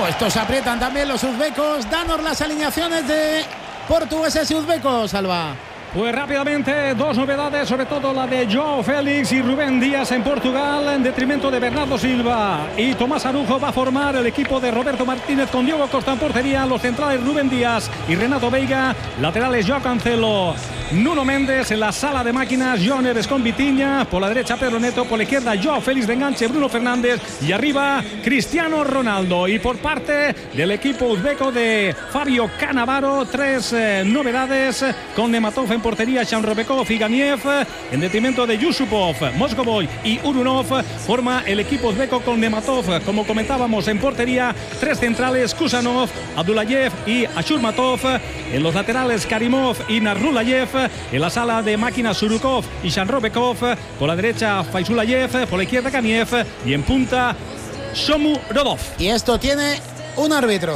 Estos aprietan también los uzbecos. Danos las alineaciones de portugueses y uzbecos, Alba. Pues rápidamente, dos novedades, sobre todo la de Joao Félix y Rubén Díaz en Portugal, en detrimento de Bernardo Silva y Tomás Arujo. Va a formar el equipo de Roberto Martínez con Diogo Costa en portería, los centrales Rubén Díaz y Renato Veiga, laterales Joao Cancelo, Nuno Méndez, en la sala de máquinas João Neves con Vitinha, por la derecha Pedro Neto, por la izquierda Joao Félix de enganche, Bruno Fernández y arriba Cristiano Ronaldo. Y por parte del equipo uzbeco de Fabio Cannavaro, tres novedades con Nematov en portería, Shanrobekov y Ganiev, en detrimento de Yusupov, Moscovoy y Urunov. Forma el equipo uzbeco con Nematov, como comentábamos, en portería, tres centrales, Kusanov, Abdullayev y Ashurmatov, en los laterales Karimov y Narulayev, en la sala de máquinas Surukov y Shanrobekov, por la derecha Faizulayev, por la izquierda Ganiev y en punta Shomurodov. Y esto tiene un árbitro.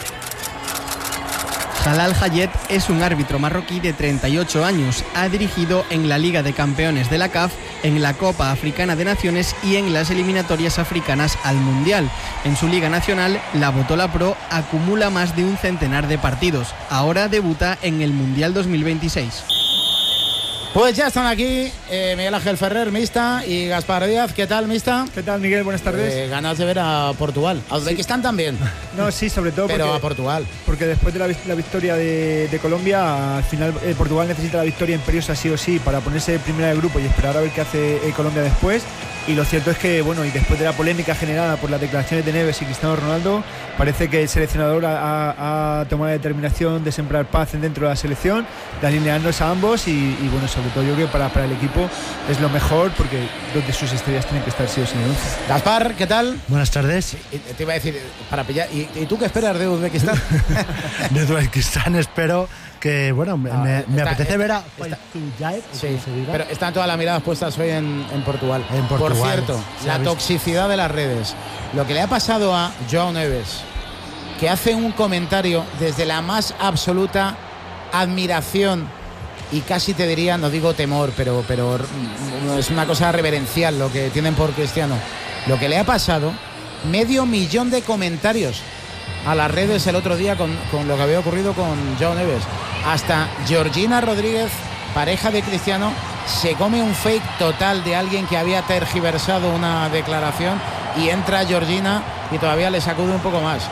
Jalal Hayet es un árbitro marroquí de 38 años. Ha dirigido en la Liga de Campeones de la CAF, en la Copa Africana de Naciones y en las eliminatorias africanas al Mundial. En su Liga Nacional, la Botola Pro acumula más de un centenar de partidos. Ahora debuta en el Mundial 2026. Pues ya están aquí Miguel Ángel Ferrer, Mista, y Gaspar Díaz. ¿Qué tal, Mista? ¿Qué tal, Miguel? Buenas tardes. Ganas de ver a Portugal. A Uzbekistán también. No, sí, sobre todo pero a Portugal. Porque después de la victoria de Colombia, al final Portugal necesita la victoria imperiosa sí o sí para ponerse primera del grupo y esperar a ver qué hace Colombia después. Y lo cierto es que, bueno, y después de la polémica generada por las declaraciones de Neves y Cristiano Ronaldo, parece que el seleccionador ha tomado la determinación de sembrar paz dentro de la selección, de alinearnos a ambos y bueno, sobre todo yo creo que para el equipo es lo mejor, porque dos de sus estrellas tienen que estar sí o sí en el 11. Gaspar, ¿qué tal? Buenas tardes. Te iba a decir, para pillar, ¿y tú qué esperas de Uzbekistán? De Uzbekistán espero que, bueno, me apetece ver a Faizulayev, sí, pero están todas las miradas puestas hoy en Portugal. Por cierto, la toxicidad de las redes. Lo que le ha pasado a João Neves, que hace un comentario desde la más absoluta admiración y casi te diría, no digo temor, pero es una cosa reverencial lo que tienen por Cristiano. Lo que le ha pasado, 500.000 de comentarios a las redes el otro día con lo que había ocurrido con João Neves. Hasta Georgina Rodríguez, pareja de Cristiano, se come un fake total de alguien que había tergiversado una declaración y entra Georgina y todavía le sacude un poco más.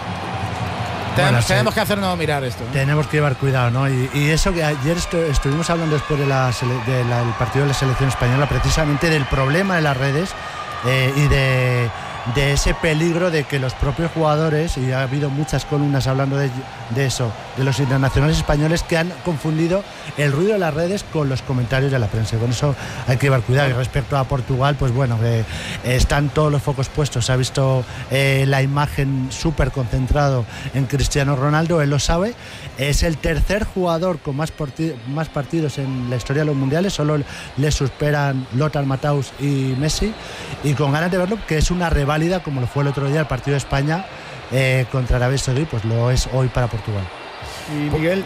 Tenemos que hacernos mirar esto, ¿no? Tenemos que llevar cuidado, ¿no? Y eso que ayer estuvimos hablando después del partido de la selección española, precisamente del problema de las redes y de ese peligro de que los propios jugadores, y ha habido muchas columnas hablando de eso, de los internacionales españoles que han confundido el ruido de las redes con los comentarios de la prensa. Con eso hay que llevar cuidado. Y respecto a Portugal, pues bueno, están todos los focos puestos. Se ha visto la imagen súper concentrado en Cristiano Ronaldo, él lo sabe. Es el tercer jugador con más partidos en la historia de los mundiales, solo le superan Lothar Matthaus y Messi, y con ganas de verlo, que es una reválida como lo fue el otro día el partido de España contra Arabia Saudí, pues lo es hoy para Portugal. Y Miguel,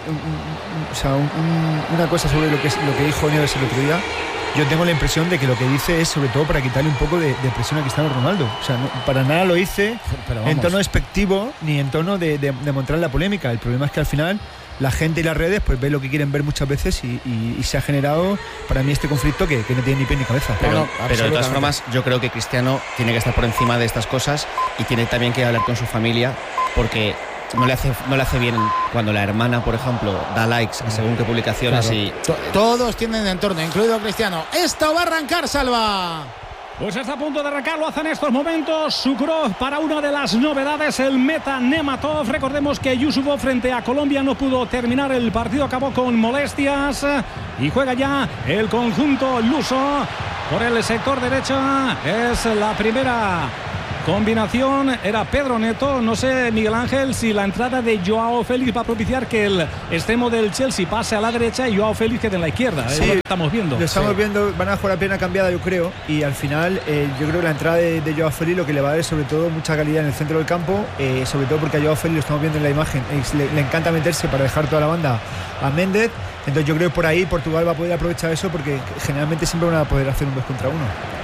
una cosa sobre lo que dijo Neves el otro día. Yo tengo la impresión de que lo que dice es sobre todo para quitarle un poco de presión a Cristiano Ronaldo. O sea, no, para nada lo dice en tono despectivo ni en tono de mostrar la polémica. El problema es que al final la gente y las redes pues ven lo que quieren ver muchas veces y se ha generado para mí este conflicto que no tiene ni pie ni cabeza. Pero de todas formas yo creo que Cristiano tiene que estar por encima de estas cosas y tiene también que hablar con su familia, porque no le hace bien cuando la hermana, por ejemplo, da likes según qué publicaciones. Claro. Y todos tienen entorno, incluido Cristiano. Esto va a arrancar, Salva. Pues está a punto de arrancar, lo hace en estos momentos Sukurov para una de las novedades, el meta Nematov. Recordemos que Yusupov frente a Colombia no pudo terminar el partido, acabó con molestias y juega ya el conjunto luso por el sector derecho. Es la primera combinación, era Pedro Neto. No sé, Miguel Ángel, si la entrada de Joao Félix va a propiciar que el extremo del Chelsea pase a la derecha y Joao Félix quede en la izquierda. Sí, lo estamos viendo. Lo estamos viendo, van a jugar a pierna cambiada, yo creo, y al final yo creo que la entrada de Joao Félix lo que le va a dar es sobre todo mucha calidad en el centro del campo, sobre todo porque a Joao Félix, lo estamos viendo en la imagen, le encanta meterse para dejar toda la banda a Méndez. Entonces yo creo que por ahí Portugal va a poder aprovechar eso, porque generalmente siempre van a poder hacer un 2 contra 1.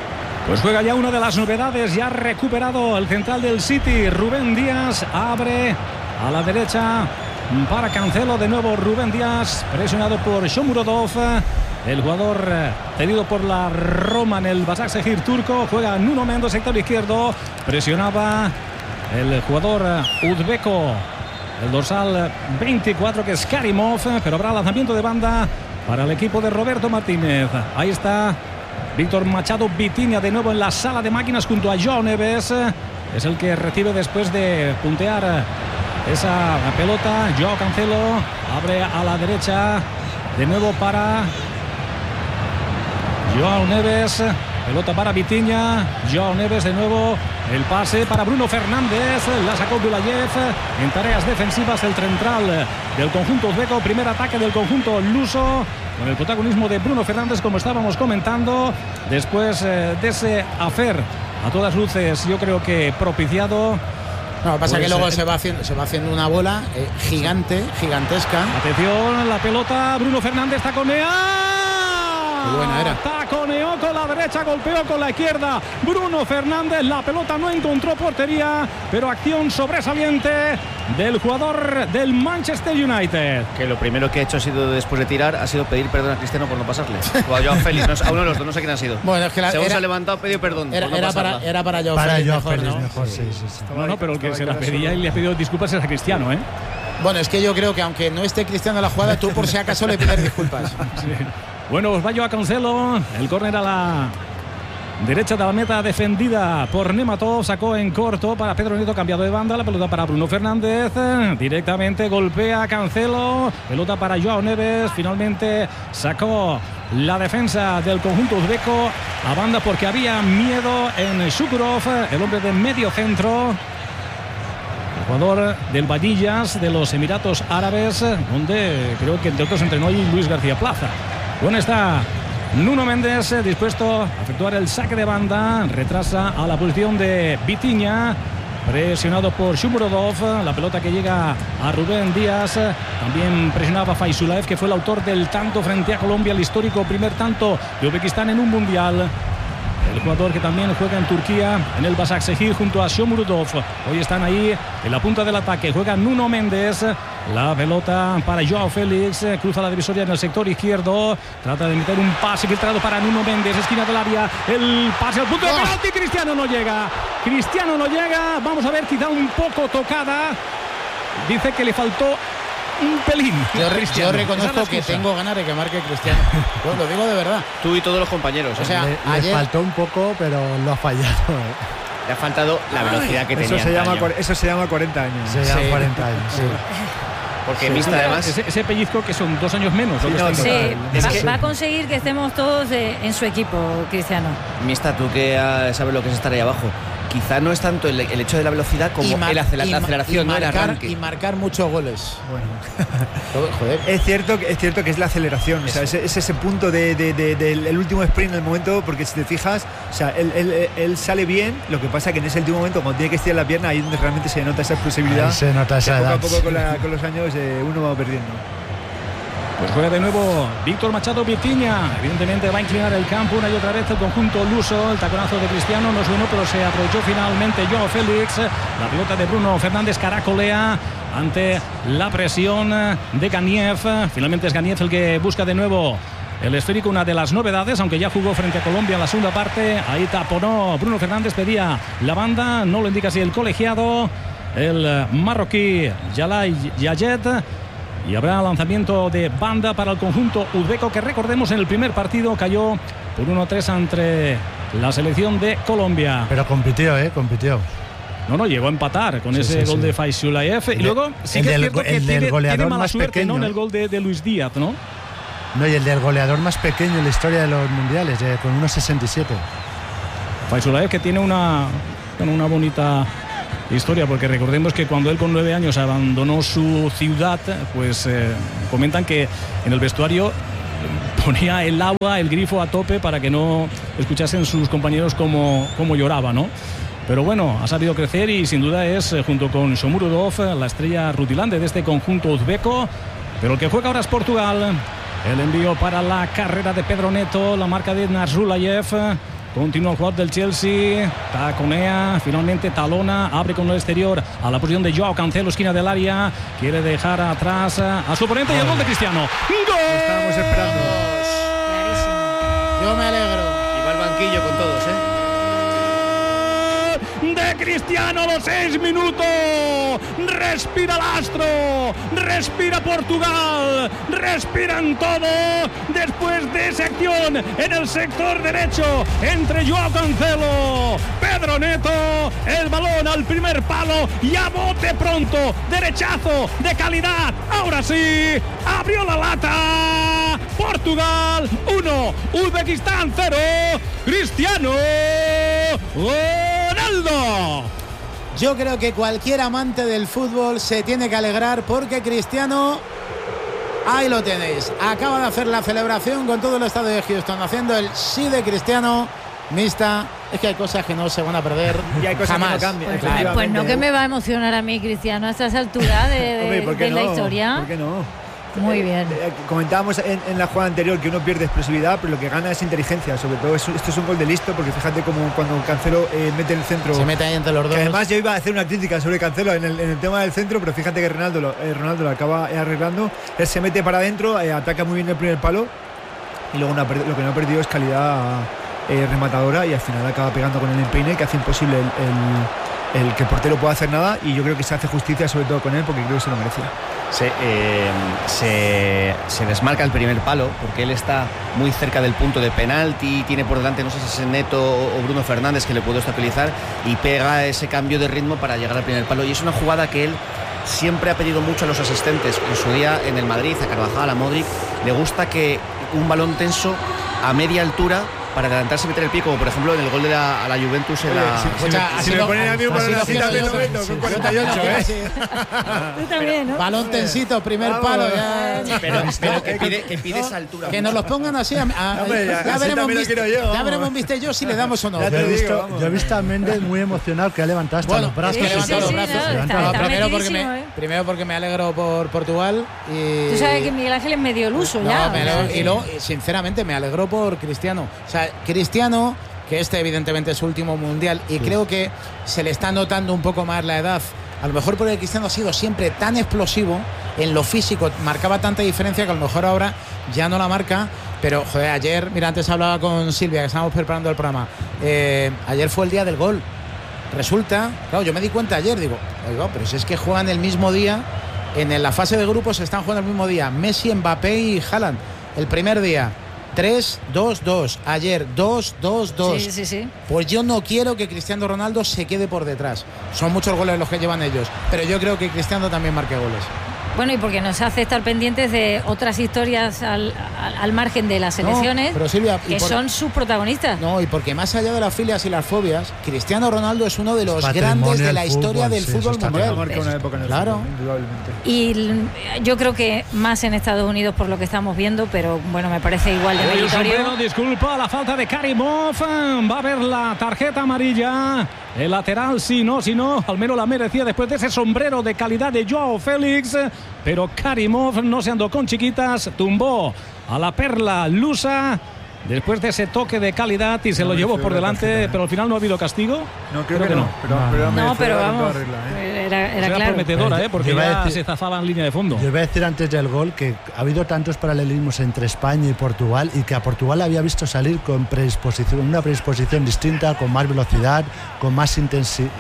Pues juega ya una de las novedades, ya ha recuperado el central del City, Rubén Díaz, abre a la derecha para Cancelo, de nuevo Rubén Díaz, presionado por Shomurodov, el jugador cedido por la Roma en el Başakşehir turco, juega Nuno Mendes, sector izquierdo, presionaba el jugador uzbeco, el dorsal 24 que es Karimov, pero habrá lanzamiento de banda para el equipo de Roberto Martínez. Ahí está Víctor Machado Vitinha de nuevo en la sala de máquinas junto a João Neves. Es el que recibe después de puntear esa pelota. João Cancelo abre a la derecha de nuevo para João Neves. Pelota para Vitinha. João Neves de nuevo. El pase para Bruno Fernández. La sacó Gulayev. En tareas defensivas el central del conjunto uzbeco. Primer ataque del conjunto luso, con el protagonismo de Bruno Fernández, como estábamos comentando, después de ese afer a todas luces, yo creo que propiciado. No, lo que pasa es que luego se va haciendo una bola gigantesca. Atención, la pelota, Bruno Fernández taconea. Qué buena era. Taconeó con la derecha, golpeó con la izquierda Bruno Fernández, la pelota no encontró portería, pero acción sobresaliente del jugador del Manchester United. Que lo primero que ha hecho después de tirar ha sido pedir perdón a Cristiano por no pasarle. O a Joao Félix, a uno de los dos, no sé quién ha sido. Bueno, es que según se ha levantado, pedido perdón. Era para Joao Félix mejor, ¿no? Sí. No, pero el que se la pedía y le ha pedido disculpas es a Cristiano, ¿eh? Bueno, es que yo creo que aunque no esté Cristiano en la jugada, tú por si acaso le pides disculpas. Sí. Bueno, os va Joao Cancelo, el córner a la derecha de la meta defendida por Nematov, sacó en corto para Pedro Neto, cambiado de banda, la pelota para Bruno Fernández, directamente golpea Cancelo, pelota para Joao Neves, finalmente sacó la defensa del conjunto uzbeco a banda porque había miedo en Shukurov, el hombre de medio centro, el jugador del Vadillas de los Emiratos Árabes, donde creo que entre otros entrenó ahí Luis García Plaza. Bueno, está Nuno Mendes dispuesto a efectuar el saque de banda, retrasa a la posición de Vitinha, presionado por Shomurodov, la pelota que llega a Rubén Díaz, también presionaba Faisulaev, que fue el autor del tanto frente a Colombia, el histórico primer tanto de Uzbekistán en un mundial. El jugador que también juega en Turquía, en el Başakşehir, junto a Shomurodov. Hoy están ahí en la punta del ataque. Juega Nuno Mendes. La pelota para Joao Félix. Cruza la divisoria en el sector izquierdo. Trata de meter un pase filtrado para Nuno Mendes. Esquina del área. El pase al punto de penalti. Cristiano no llega. Vamos a ver, quizá un poco tocada. Dice que le faltó un pelín. Yo reconozco que tengo ganas de que marque Cristiano. Pues lo digo de verdad. Tú y todos los compañeros. O sea, le faltó un poco, pero lo ha fallado. Le ha faltado la velocidad que tenía. Eso se llama 40 años. Se llama 40 años, sí. Porque Mista, además, ese pellizco que son 2 años menos. Va a conseguir que estemos todos en su equipo, Cristiano. Mista, tú que sabes lo que es estar ahí abajo, quizá no es tanto el hecho de la velocidad como la aceleración, ¿no? El arranque. Y marcar muchos goles. Bueno, joder. Es cierto que es la aceleración. O sea, es ese punto del último sprint, en el momento, porque si te fijas, o sea, él sale bien. Lo que pasa que en ese último momento, cuando tiene que estirar la pierna, ahí es donde realmente se nota esa explosividad. Ahí se nota esa edad. Poco a poco con los años uno va perdiendo. Pues juega de nuevo Víctor Machado Vitinha. Evidentemente va a inclinar el campo una y otra vez el conjunto luso. El taconazo de Cristiano no es bueno, pero se aprovechó finalmente Joao Félix. La pelota de Bruno Fernández caracolea ante la presión de Ganiev. Finalmente es Ganiev el que busca de nuevo el esférico, una de las novedades, aunque ya jugó frente a Colombia en la segunda parte. Ahí taponó Bruno Fernández, pedía la banda, no lo indica así el colegiado, el marroquí Jalay Yayed. Y habrá lanzamiento de banda para el conjunto uzbeco, que recordemos en el primer partido cayó por 1-3 ante la selección de Colombia. Pero compitió. No, llegó a empatar con ese gol de Faisulaev. Y luego sí que es cierto que tiene mala suerte, pequeño, ¿no? En el gol de Luis Díaz, ¿no? No, y el del goleador más pequeño en la historia de los mundiales, con 1,67. Faisulaev, que tiene una bonita historia, porque recordemos que cuando él con 9 años abandonó su ciudad, pues comentan que en el vestuario ponía el agua, el grifo a tope para que no escuchasen sus compañeros cómo lloraba, ¿no? Pero bueno, ha sabido crecer y sin duda es, junto con Shomurodov, la estrella rutilante de este conjunto uzbeco. Pero el que juega ahora es Portugal. El envío para la carrera de Pedro Neto, la marca de Narzulayev. Continúa el jugador del Chelsea, taconea, finalmente talona, abre con el exterior a la posición de Joao Cancelo, esquina del área, quiere dejar atrás a su oponente y el gol de Cristiano. ¡Gol! Estábamos esperando. Yo me alegro. Y va al banquillo con todos, De Cristiano a los 6 minutos. Respira el Astro, respira Portugal, respiran todo después de esa acción en el sector derecho entre Joao Cancelo, Pedro Neto, el balón al primer palo y a bote pronto, derechazo de calidad. Ahora sí, abrió la lata. Portugal 1, Uzbekistán 0. Cristiano Ronaldo. Yo creo que cualquier amante del fútbol se tiene que alegrar porque Cristiano, ahí lo tenéis, acaba de hacer la celebración con todo el estadio de Houston, haciendo el sí de Cristiano. Mixta, es que hay cosas que no se van a perder y hay cosas jamás. que no cambian. Pues no, que me va a emocionar a mí Cristiano a estas alturas de la historia. ¿Por qué no? Muy bien. Comentábamos en la jugada anterior que uno pierde explosividad, pero lo que gana es inteligencia. Sobre todo esto es un gol de listo, porque fíjate como cuando Cancelo mete el centro. Se mete ahí entre los dos. Que además yo iba a hacer una crítica sobre Cancelo en el tema del centro, pero fíjate que Ronaldo lo acaba arreglando. Él se mete para adentro, ataca muy bien el primer palo y luego lo que no ha perdido es calidad rematadora y al final acaba pegando con el empeine que hace imposible el que el portero pueda hacer nada, y yo creo que se hace justicia sobre todo con él porque creo que se lo merecía. Se desmarca el primer palo porque él está muy cerca del punto de penalti, tiene por delante, no sé si es Neto o Bruno Fernández que le puede estabilizar, y pega ese cambio de ritmo para llegar al primer palo, y es una jugada que él siempre ha pedido mucho a los asistentes. En su día en el Madrid, a Carvajal, a Modric, le gusta que un balón tenso a media altura para adelantarse y meter el pie, como por ejemplo en el gol de a la Juventus en la... Si me ponen a mí un balón así también lo meto con 48, Tú también, ¿no? Balón tensito, primer palo. Pero que pide esa altura. Que nos los pongan así. Ya veremos, viste yo, si le damos o no. Yo he visto a Méndez muy emocionado, que ha levantado hasta los brazos. Primero porque me alegro por Portugal. Tú sabes que Miguel Ángel es medio iluso ya. Y luego, sinceramente, me alegro por Cristiano. O sea, Cristiano, que evidentemente es su último mundial, y creo que se le está notando un poco más la edad. A lo mejor porque Cristiano ha sido siempre tan explosivo en lo físico, marcaba tanta diferencia que a lo mejor ahora ya no la marca. Pero, joder, ayer, mira, antes hablaba con Silvia, que estábamos preparando el programa. Ayer fue el día del gol. Resulta, claro, yo me di cuenta ayer, digo, oiga, pero si es que juegan el mismo día, en la fase de grupos están jugando el mismo día, Messi, Mbappé y Haaland. El primer día 3-2-2, ayer 2-2-2. Sí. Pues yo no quiero que Cristiano Ronaldo se quede por detrás. Son muchos goles los que llevan ellos, pero yo creo que Cristiano también marque goles. Bueno, y porque nos hace estar pendientes de otras historias al margen de las selecciones, pero Silvia, que son sus protagonistas. No, y porque más allá de las filias y las fobias, Cristiano Ronaldo es uno de los grandes de la historia del fútbol mundial. Marca una época en el fútbol, indudablemente. Y yo creo que más en Estados Unidos por lo que estamos viendo, pero bueno, me parece igual de meritorio. Disculpa la falta de Karimov, va a haber la tarjeta amarilla. El lateral, si no, al menos la merecía después de ese sombrero de calidad de Joao Félix. Pero Karimov no se andó con chiquitas, tumbó a la perla lusa después de ese toque de calidad y se lo llevó por delante, pero al final no ha habido castigo. No, creo que no. Pero vamos, era claro. Prometedora, porque ya se zafaba en línea de fondo. Yo iba a decir antes del gol que ha habido tantos paralelismos entre España y Portugal, y que a Portugal había visto salir con una predisposición distinta, con más velocidad, con más intensidad,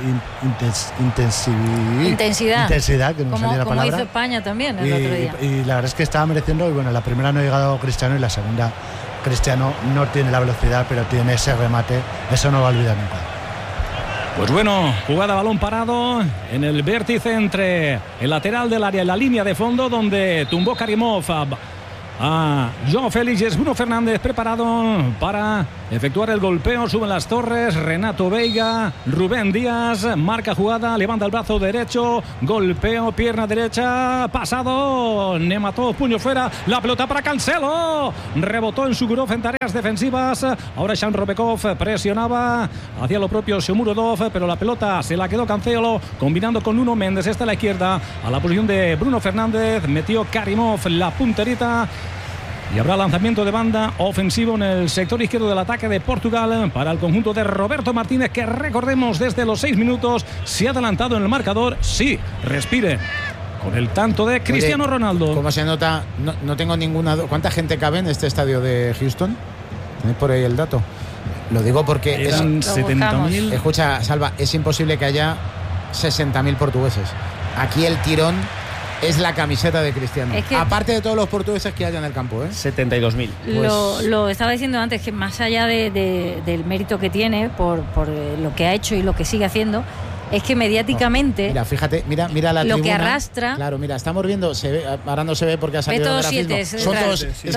que no salía la palabra. Como hizo España también el otro día. Y la verdad es que estaba mereciendo, y bueno, la primera no ha llegado Cristiano y la segunda Cristiano no tiene la velocidad, pero tiene ese remate, eso no va a olvidar nunca. Pues bueno, jugada balón parado en el vértice entre el lateral del área y la línea de fondo, donde tumbó Karimov a Joao Félix, y es Bruno Fernández preparado para efectuar el golpeo. Suben las torres, Renato Veiga, Rubén Díaz, marca jugada, levanta el brazo derecho, golpeo, pierna derecha, pasado, Nematov, puño fuera, la pelota para Cancelo, rebotó en Sugurov en tareas defensivas. Ahora Shan Robekov presionaba hacia lo propio Shomurodov, pero la pelota se la quedó Cancelo, combinando con Nuno Méndez. Está a la izquierda, a la posición de Bruno Fernández, metió Karimov la punterita. Y habrá lanzamiento de banda ofensivo en el sector izquierdo del ataque de Portugal para el conjunto de Roberto Martínez, que recordemos desde los 6 minutos se ha adelantado en el marcador. Sí, respire. Con el tanto de Cristiano Ronaldo. ¿Cómo se nota? No tengo ninguna duda. ¿Cuánta gente cabe en este estadio de Houston? ¿Tenéis por ahí el dato? Lo digo porque eran 70.000. Escucha, Salva, es imposible que haya 60.000 portugueses. Aquí el tirón es la camiseta de Cristiano. Es que, aparte de todos los portugueses que hay en el campo, 72.000. Pues lo estaba diciendo antes, que más allá del mérito que tiene por lo que ha hecho y lo que sigue haciendo, es que mediáticamente mira, fíjate, mira la lo tribuna, que arrastra. Claro, mira, estamos viendo, se ve, ahora no se ve porque ha salido el grafismo. Son todos, es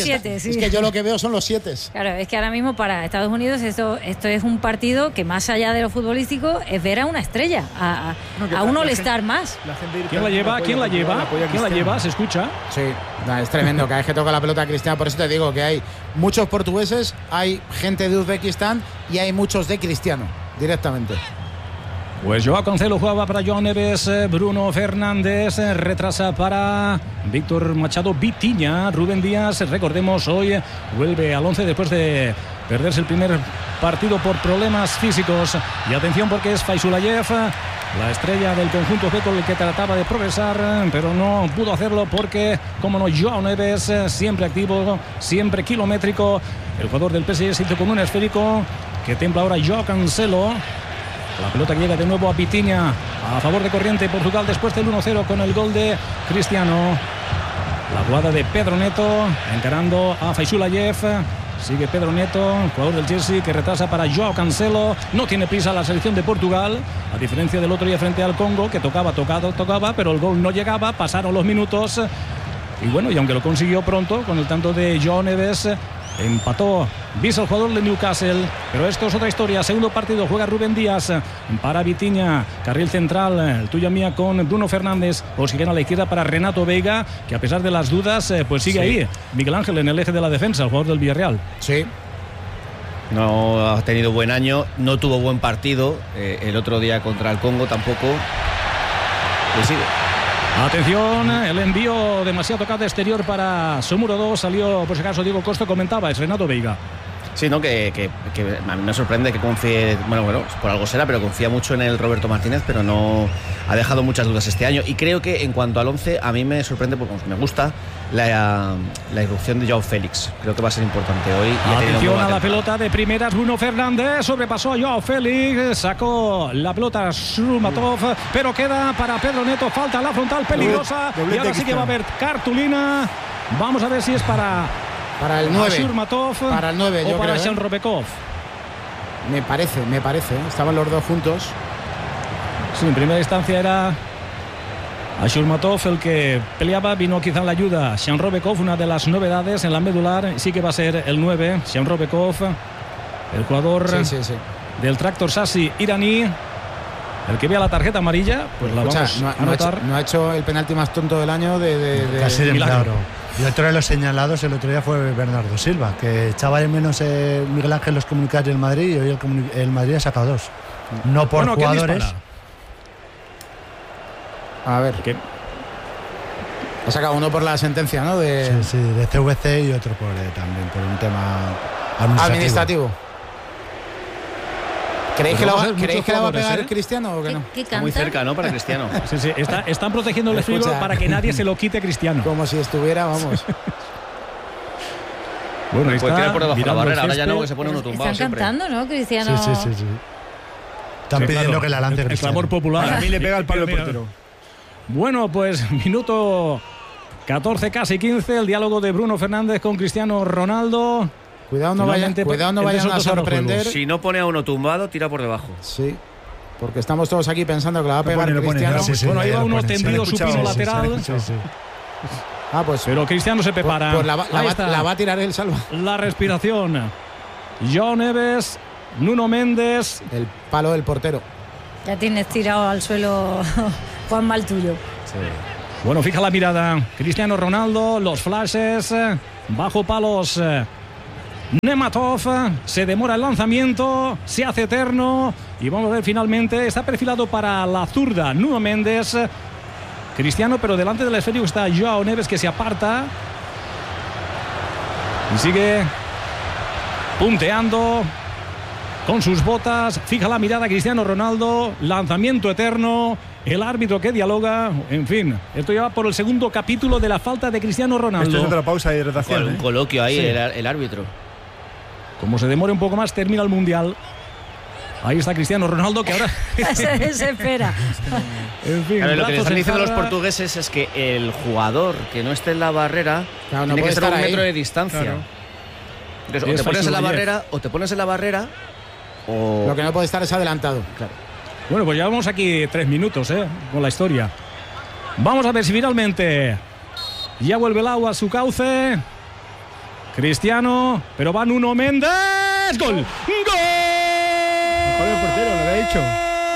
que yo lo que veo son los 7. Claro, es que ahora mismo para Estados Unidos esto es un partido que más allá de lo futbolístico es ver a una estrella, a un all-star más. ¿Quién la lleva? ¿Quién la lleva? ¿Se escucha? Sí, es tremendo, cada vez que toca la pelota Cristiano. Por eso te digo que hay muchos portugueses, hay gente de Uzbekistán y hay muchos de Cristiano directamente. Pues Joao Cancelo jugaba para Joao Neves, Bruno Fernández retrasa para Víctor Machado, Vitinha, Rubén Díaz, recordemos, hoy vuelve al 11 después de perderse el primer partido por problemas físicos. Y atención porque es Faisulayev, la estrella del conjunto uzbeco, el que trataba de progresar, pero no pudo hacerlo porque, como no, Joao Neves, siempre activo, siempre kilométrico. El jugador del PSG se hizo con un esférico que templa ahora Joao Cancelo. La pelota que llega de nuevo a Vitinha a favor de corriente Portugal después del 1-0 con el gol de Cristiano. La jugada de Pedro Neto encarando a Faisulayev. Sigue Pedro Neto, jugador del Chelsea, que retrasa para Joao Cancelo. No tiene prisa la selección de Portugal, a diferencia del otro día frente al Congo, que tocaba, pero el gol no llegaba. Pasaron los minutos y bueno, y aunque lo consiguió pronto con el tanto de Joao Neves, empató Wiese, el jugador de Newcastle. Pero esto es otra historia. Segundo partido, juega Rubén Díaz para Vitinha, carril central, el tuya mía con Bruno Fernández. Oxigena a la izquierda para Renato Veiga, que a pesar de las dudas pues sigue ahí. Miguel Ángel en el eje de la defensa, el jugador del Villarreal. Sí. No ha tenido buen año, no tuvo buen partido el otro día contra el Congo tampoco. Y sigue. Atención, el envío demasiado tocado exterior para Somuro 2. Salió, por si acaso, Diego Costa, comentaba, es Renato Veiga. Sí, ¿no? Que a mí me sorprende que confíe, bueno, por algo será, pero confía mucho en el Roberto Martínez, pero no ha dejado muchas dudas este año. Y creo que en cuanto al 11, a mí me sorprende porque me gusta la irrupción de Joao Félix. Creo que va a ser importante hoy. Atención a la pelota de primeras, Bruno Fernández sobrepasó a Joao Félix, sacó la pelota Shurmatov, pero queda para Pedro Neto, falta la frontal peligrosa, y ahora sí que va a haber cartulina. Vamos a ver si es para el 9, Shurmatov, para el 9 o yo para creo, Shenrobekov. Me parece, estaban los dos juntos. Sí, en primera instancia era a Shurmatov el que peleaba, vino quizá en la ayuda Shenrobekov, una de las novedades en la medular. Sí que va a ser el 9, Shenrobekov, el jugador del Tractor Sassi iraní. El que vea la tarjeta amarilla, pues la vamos a anotar. No ha hecho el penalti más tonto del año casi de milagro. Y otro de los señalados el otro día fue Bernardo Silva, que echaba de menos Miguel Ángel los comunicados del Madrid, y hoy el Madrid ha sacado 2. No por jugadores. A ver, ¿qué? Ha sacado uno por la sentencia, ¿no? Sí, de CVC, y otro también por un tema administrativo. ¿Creéis que la va a pegar Cristiano o que no? ¿Qué canta? Muy cerca, ¿no? Para Cristiano. Sí, están protegiendo el esférico para que nadie se lo quite a Cristiano. Como si estuviera, vamos. Bueno, puede tirar por debajo de la barrera, ahora ya no, que se pone uno tumbado. Están cantando, ¿no? Cristiano. Sí. Están pidiendo que la lance Cristiano. El clamor popular. A mí le pega el palo del portero. Bueno, pues minuto 14, casi 15, el diálogo de Bruno Fernández con Cristiano Ronaldo. Cuidado no vayan a sorprender. Si no pone a uno tumbado, tira por debajo. Sí, porque estamos todos aquí pensando que la va a pegar Cristiano. Bueno, ahí va uno tendido supino lateral. Pues, pero Cristiano se prepara. Pues la va a tirar él, Salva. La respiración. Joao Neves, Nuno Méndez. El palo del portero. Ya tienes tirado al suelo Juan Mal tuyo. Sí. Bueno, fija la mirada. Cristiano Ronaldo, los flashes, bajo palos. Nematov, se demora el lanzamiento, se hace eterno y vamos a ver finalmente, está perfilado para la zurda Nuno Méndez. Cristiano, pero delante del esférico está Joao Neves, que se aparta. Y sigue punteando con sus botas. Fija la mirada Cristiano Ronaldo. Lanzamiento eterno. El árbitro que dialoga. En fin, esto ya va por el segundo capítulo de la falta de Cristiano Ronaldo. Esto es otra pausa de hidratación. Un coloquio ahí, sí. el árbitro. Como se demore un poco más, termina el Mundial. Ahí está Cristiano Ronaldo, que ahora se desespera. En fin, lo que le están diciendo los portugueses es que el jugador que no esté en la barrera tiene que estar a 1 metro de distancia. Claro. Entonces, o te pones en la barrera, o lo que no puede estar es adelantado. Claro. Bueno, pues llevamos aquí 3 minutos con la historia. Vamos a ver si finalmente ya vuelve el agua a su cauce. Cristiano, pero va Nuno Méndez. ¡Gol! ¡Gol! Mejor el portero, lo había dicho.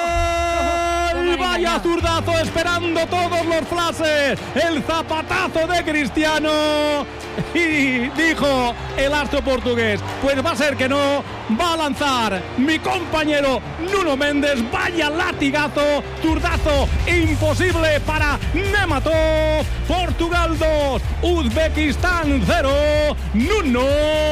Vaya zurdazo, esperando todos los flashes. El zapatazo de Cristiano. Y dijo el astro portugués: pues va a ser que no. Va a lanzar mi compañero Nuno Méndez. Vaya latigazo, zurdazo imposible para Nematov. Portugal 2, Uzbekistán 0. Nuno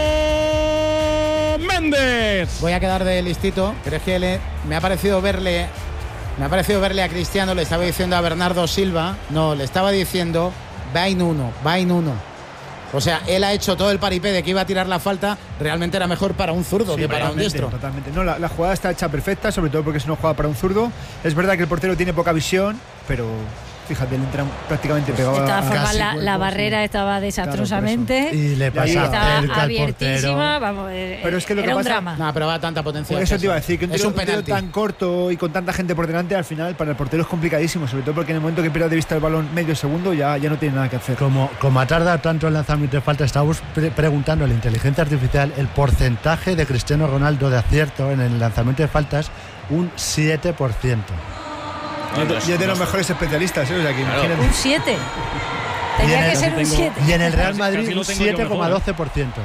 Méndez. Voy a quedar de listito, pero es que me ha parecido verle a Cristiano, le estaba diciendo a Bernardo Silva, no, le estaba diciendo va en uno. O sea, él ha hecho todo el paripé de que iba a tirar la falta. Realmente era mejor para un zurdo que para un diestro. Totalmente. No, la jugada está hecha perfecta, sobre todo porque es una jugada para un zurdo. Es verdad que el portero tiene poca visión, pero fíjate, le entra prácticamente pegado. De todas formas, la barrera estaba desastrosamente. Claro, y le pasa estaba abiertísima. Vamos, pero es que lo que era un pasa, drama. No, pero va a tanta potencia. Eso te iba a decir, que es un tiro tan corto y con tanta gente por delante, al final para el portero es complicadísimo, sobre todo porque en el momento que pierda de vista el balón medio segundo ya no tiene nada que hacer. Como ha tardado tanto el lanzamiento de falta, estábamos preguntando a la inteligencia artificial el porcentaje de Cristiano Ronaldo de acierto en el lanzamiento de faltas, un 7%. Y es de los mejores especialistas, o sea, que imagínate. Un 7. Tenía que ser un 7. Y en el Real Madrid un 7,12%.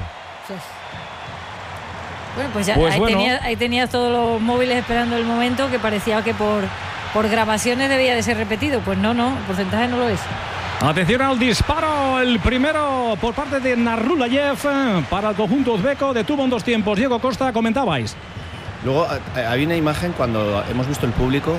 Bueno, pues ya ahí tenías todos los móviles esperando el momento, que parecía que por grabaciones debía de ser repetido. Pues no, el porcentaje no lo es. Atención al disparo, el primero por parte de Narulayev para el conjunto uzbeco. Detuvo en 2 tiempos. Diego Costa, comentabais. Luego había una imagen cuando hemos visto el público.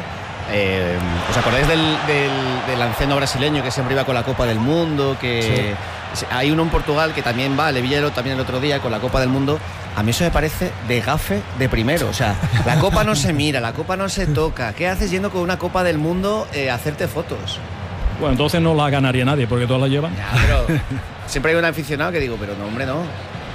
¿Os acordáis del anciano brasileño que siempre iba con la Copa del Mundo? Que sí. Hay uno en Portugal que también va, Levillero, también el otro día con la Copa del Mundo. A mí eso me parece de gafe de primero. O sea, la Copa no se mira, la Copa no se toca. ¿Qué haces yendo con una Copa del Mundo a hacerte fotos? Bueno, entonces no la ganaría nadie porque todas la llevan. Ya, pero siempre hay un aficionado que digo, pero no, hombre, no.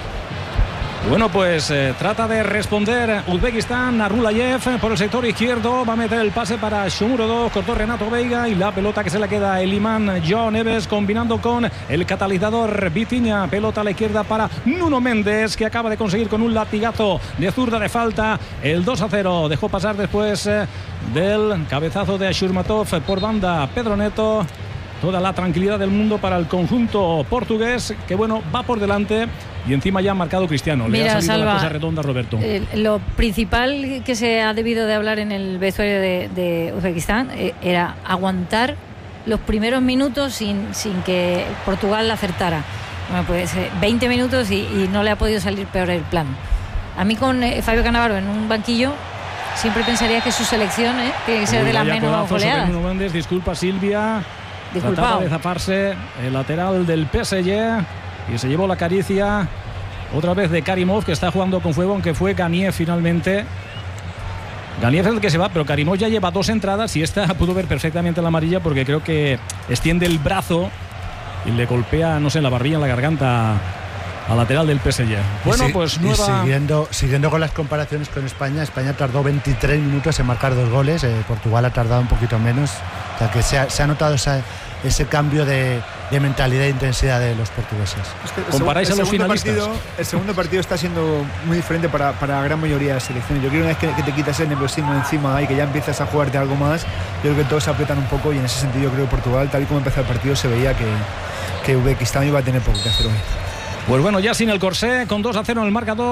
Bueno, pues trata de responder Uzbekistán. Narulayev por el sector izquierdo. Va a meter el pase para Shomurodov. Cortó Renato Veiga y la pelota que se le queda el imán Joao Neves, combinando con el catalizador Vitinha. Pelota a la izquierda para Nuno Méndez, que acaba de conseguir con un latigazo de zurda de falta el 2-0. Dejó pasar después del cabezazo de Shurmatov por banda Pedro Neto. Toda la tranquilidad del mundo para el conjunto portugués, que bueno, va por delante y encima ya ha marcado Cristiano. Le ha salido la cosa redonda a Roberto. Lo principal que se ha debido de hablar en el vestuario de Uzbekistán era aguantar los primeros minutos sin que Portugal acertara. Bueno, pues 20 minutos y no le ha podido salir peor el plan. A mí con Fabio Cannavaro en un banquillo siempre pensaría que su selección tiene que ser de las menos goleadas. Disculpa, Silvia. Trataba de zafarse el lateral del PSG y se llevó la caricia otra vez de Karimov, que está jugando con fuego, aunque fue Ganiev finalmente. Ganiev es el que se va, pero Karimov ya lleva 2 entradas y esta pudo ver perfectamente la amarilla porque creo que extiende el brazo y le golpea, no sé, la barbilla, en la garganta al lateral del PSG. Bueno, pues nueva... siguiendo con las comparaciones con España tardó 23 minutos en marcar 2 goles, Portugal ha tardado un poquito menos, o sea que se ha notado ese cambio de mentalidad e intensidad de los portugueses. Es que comparáis a los finalistas. El segundo partido está siendo muy diferente para la gran mayoría de las selecciones. Yo creo que una vez que te quitas el nerviosismo encima y que ya empiezas a jugarte algo más, yo creo que todos se aprietan un poco y en ese sentido yo creo que Portugal, tal y como empezó el partido, se veía que Uzbekistán iba a tener poco que hacer hoy. Pues bueno, ya sin el corsé, con 2-0 en el marcador.